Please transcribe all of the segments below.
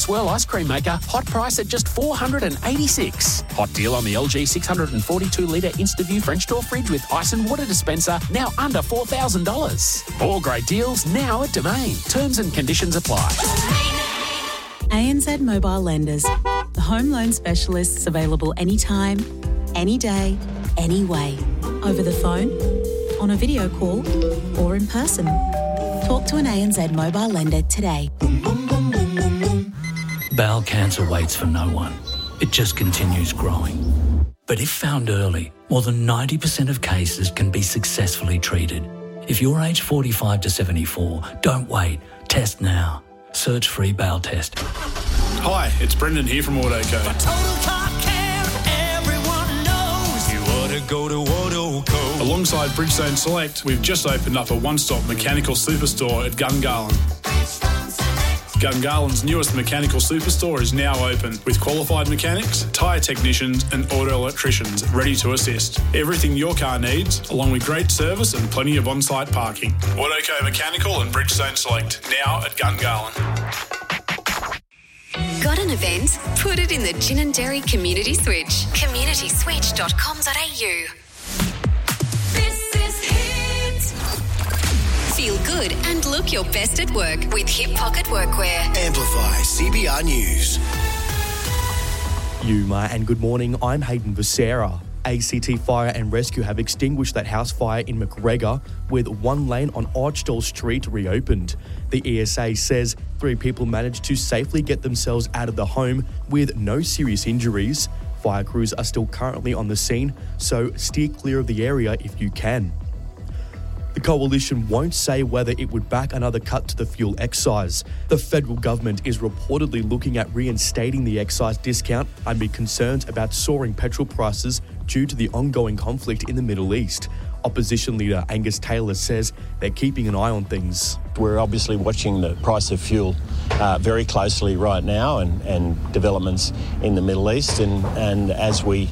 Swirl ice cream maker, hot price at just $486. Hot deal on the LG 642-litre InstaView French door fridge with ice and water dispenser, now under $4,000. More great deals now at Domain. Terms and conditions apply. ANZ Mobile Lenders. The home loan specialists available anytime, any day, any way. Over the phone, on a video call, or in person. Talk to an ANZ Mobile Lender today. Bowel cancer waits for no one. It just continues growing. But if found early, more than 90% of cases can be successfully treated. If you're aged 45 to 74, don't wait. Test now. Search free bowel test. Hi, it's Brendan here from Autoco. For total car care, everyone knows you ought to go to Autoco. Alongside Bridgestone Select, we've just opened up a one-stop mechanical superstore at Gungahlin. Gungahlин's newest mechanical superstore is now open with qualified mechanics, tyre technicians and auto electricians ready to assist. Everything your car needs, along with great service and plenty of on-site parking. Autoco Mechanical and Bridgestone Select, now at Gungahlin. Got an event? Put it in the Gin and Dairy Community Switch. communityswitch.com.au. Feel good and look your best at work with Hip Pocket Workwear. Amplify CBR News. Yuma and good morning, I'm Hayden Becerra. ACT Fire and Rescue have extinguished that house fire in McGregor with one lane on Archdale Street reopened. The ESA says 3 people managed to safely get themselves out of the home with no serious injuries. Fire crews are still currently on the scene, so steer clear of the area if you can. The Coalition won't say whether it would back another cut to the fuel excise. The federal government is reportedly looking at reinstating the excise discount amid concerns about soaring petrol prices due to the ongoing conflict in the Middle East. Opposition leader Angus Taylor says they're keeping an eye on things. We're obviously watching the price of fuel very closely right now and developments in the Middle East. And as we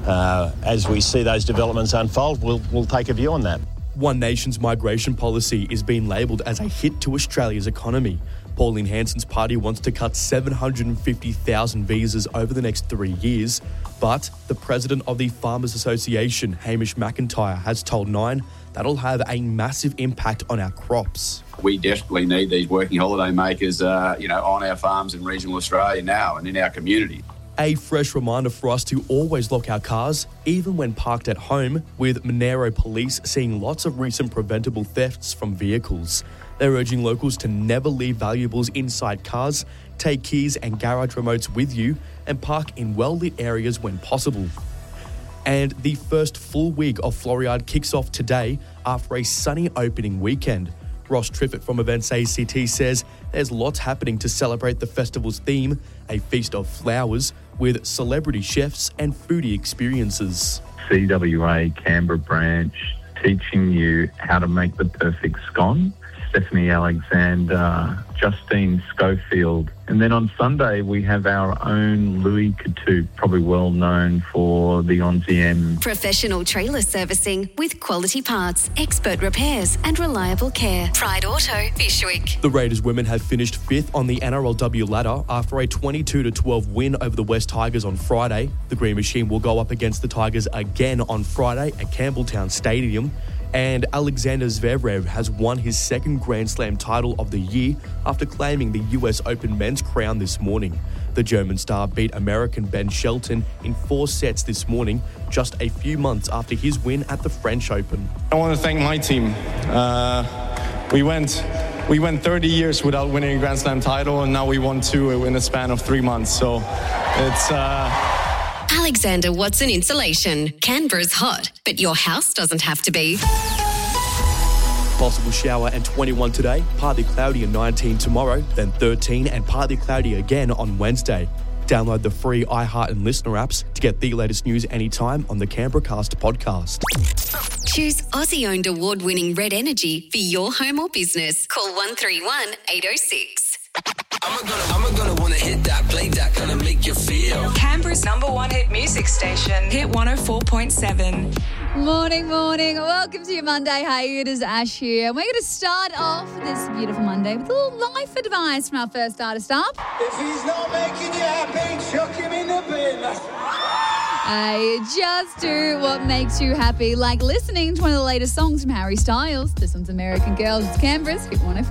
see those developments unfold, we'll take a view on that. One Nation's migration policy is being labelled as a hit to Australia's economy. Pauline Hanson's party wants to cut 750,000 visas over the next 3 years, but the president of the Farmers Association, Hamish McIntyre, has told Nine that'll have a massive impact on our crops. We desperately need these working holiday makers, on our farms in regional Australia now and in our community. A fresh reminder for us to always lock our cars, even when parked at home, with Monero Police seeing lots of recent preventable thefts from vehicles. They're urging locals to never leave valuables inside cars, take keys and garage remotes with you, and park in well-lit areas when possible. And the first full week of Floriade kicks off today after a sunny opening weekend. Ross Triffitt from Events ACT says there's lots happening to celebrate the festival's theme, a feast of flowers, with celebrity chefs and foodie experiences. CWA Canberra branch teaching you how to make the perfect scone. Stephanie Alexander, Justine Schofield. And then on Sunday, we have our own Louis Coutu, probably well known for the Onziem. Professional trailer servicing with quality parts, expert repairs and reliable care. Pride Auto, Fishwick. The Raiders women have finished 5th on the NRLW ladder after a 22-12 win over the West Tigers on Friday. The Green Machine will go up against the Tigers again on Friday at Campbelltown Stadium. And Alexander Zverev has won his second Grand Slam title of the year after claiming the US Open men's crown this morning. The German star beat American Ben Shelton in 4 sets this morning, just a few months after his win at the French Open. I want to thank my team. We went 30 years without winning a Grand Slam title, and now we won 2 in a span of 3 months. So it's... Alexander Watson Insulation. Canberra's hot, but your house doesn't have to be. Possible shower and 21 today, partly cloudy and 19 tomorrow, then 13 and partly cloudy again on Wednesday. Download the free iHeart and Listener apps to get the latest news anytime on the Canberra Cast podcast. Choose Aussie-owned award-winning Red Energy for your home or business. Call 131 806. I'm gonna wanna hit that, play that, gonna make you feel. Canberra's #1 hit music station, Hit 104.7. Morning. Welcome to your Monday. Hey, it is Ash here. And we're going to start off this beautiful Monday with a little life advice from our first artist up. If he's not making you happy, chuck him in the bin. Hey, just do what makes you happy, like listening to one of the latest songs from Harry Styles. This one's American Girl. It's Canberra's Hit 105.